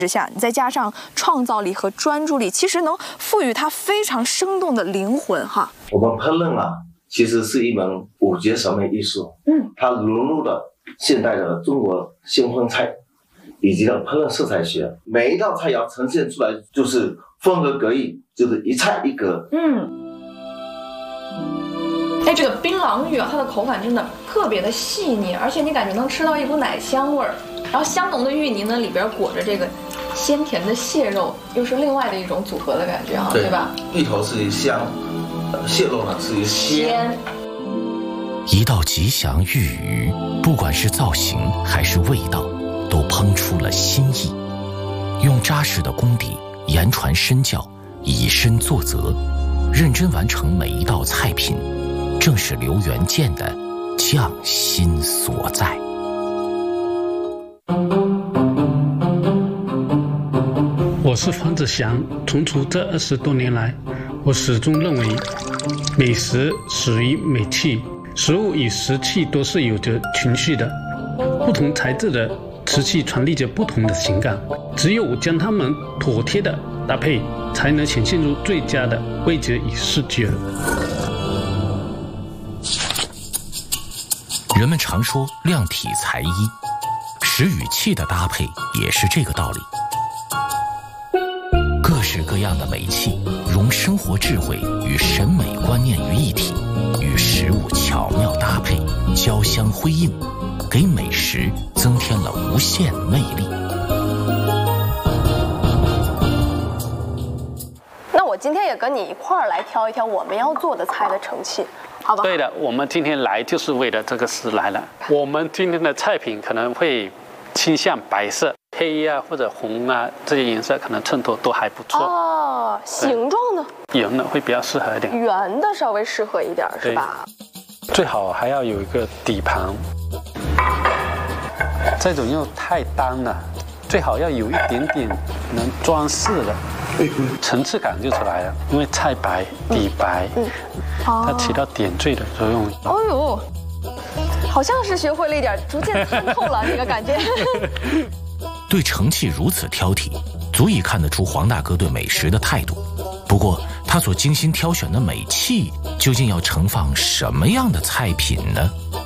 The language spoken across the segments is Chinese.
之下，你再加上创造力和专注力，其实能赋予它非常生动的灵魂哈。 我们烹饪啊，其实是一门五绝审美艺术，它融入了现代的中国新荤菜以及的烹饪色彩学，每一道菜肴呈现出来就是风格各异，就是一菜一格。 哎，这个槟榔芋啊，它的口感真的特别的细腻，而且你感觉能吃到一股奶香味儿。然后香浓的芋泥呢，里边裹着这个鲜甜的蟹肉，又是另外的一种组合的感觉啊，对吧？ 芋头是香，蟹肉呢是鲜。 一道吉祥芋鱼，不管是造型还是味道，都烹出了新意。用扎实的功底，言传身教，以身作则，认真完成每一道菜品，正是刘元健的匠心所在。 我是方子祥，从厨这20多年来，我始终认为，美食始于美器，食物与食器都是有着情绪的，不同材质的瓷器传递着不同的情感，只有将它们妥帖的搭配，才能显现出最佳的味觉与视觉。 人们常说量体裁衣，食与器的搭配也是这个道理。各式各样的美器融生活智慧与审美观念于一体，与食物巧妙搭配，交相辉映，给美食增添了无限魅力。 那我今天也跟你一块儿来挑一挑我们要做的菜的盛器，好吧？ 对的，我们今天来就是为了这个事来了。我们今天的菜品可能会倾向白色。黑啊或者红啊，这些颜色可能衬托都还不错哦。形状呢？ 圆的会比较适合一点， 圆的稍微适合一点，是吧？ 最好还要有一个底盘，这种又太单了，最好要有一点点能装饰的，层次感就出来了。因为菜白底白，它起到点缀的作用。 哦呦，好像是学会了一点，逐渐通透了这个感觉。 对盛器如此挑剔，足以看得出黄大哥对美食的态度。不过，他所精心挑选的美器，究竟要盛放什么样的菜品呢？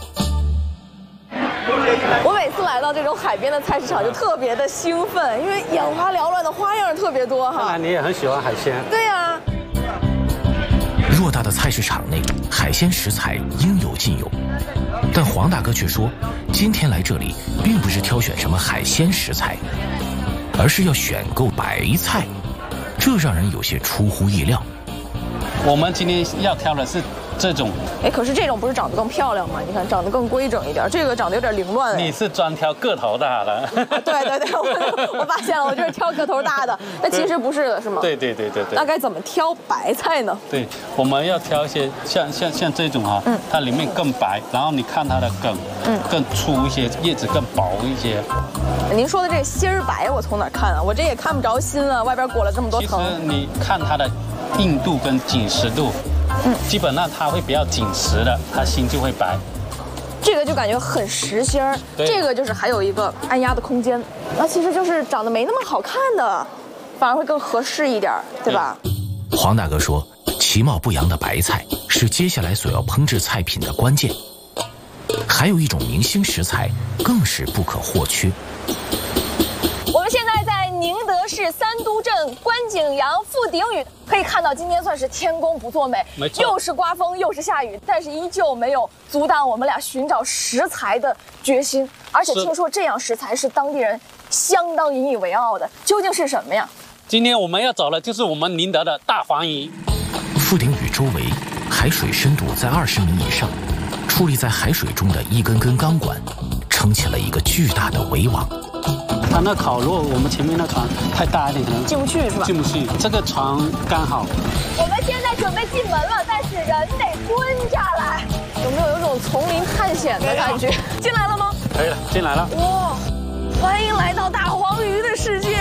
我每次来到这种海边的菜市场，就特别的兴奋，因为眼花缭乱的花样特别多哈。 看来你也很喜欢海鲜。 对呀。 偌大的菜市场内，海鲜食材应有尽有。但黄大哥却说，今天来这里并不是挑选什么海鲜食材，而是要选购白菜，这让人有些出乎意料。 我们今天要挑的是这种， 哎，可是这种不是长得更漂亮吗？你看长得更规整一点，这个长得有点凌乱。 你是专挑个头大的。 对，我发现了，我就是挑个头大的。那其实不是的，是吗？ 对。 那该怎么挑白菜呢？ 对，我们要挑一些像这种啊，它里面更白，然后你看它的梗，更粗一些，叶子更薄一些。 您说的这个心儿白，我从哪看啊？我这也看不着心啊，外边裹了这么多层。 其实你看它的硬度跟紧实度。基本上它会比较紧实的，它心就会白。 这个就感觉很实心儿，这个就是还有一个按压的空间。那其实就是长得没那么好看的，反而会更合适一点，对吧？ 黄大哥说，其貌不扬的白菜是接下来所要烹制菜品的关键。还有一种明星食材更是不可或缺。 我们现在在宁德市三都镇观景阳富鼎宇，可以看到今天算是天公不作美，又是刮风又是下雨，但是依旧没有阻挡我们俩寻找食材的决心。而且听说这样食材是当地人相当引以为傲的，究竟是什么呀？ 今天我们要找的就是我们宁德的大黄鱼。 富鼎宇周围海水深度在20米以上，矗立在海水中的一根根钢管，撑起了一个巨大的围网。 它那烤肉，我们前面那船太大一点，可能进不去是吧？ 进不去，这个船刚好。 我们现在准备进门了，但是人得蹲下来，有没有种丛林探险的感觉？进来了吗？ 可以了，进来了。 哇，欢迎来到大黄鱼的世界。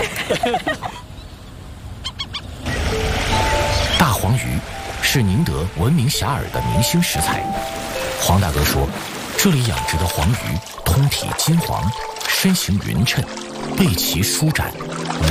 大黄鱼是宁德闻名遐迩的明星食材。黄大哥说，这里养殖的黄鱼通体金黄，身形匀称，背鳍舒展，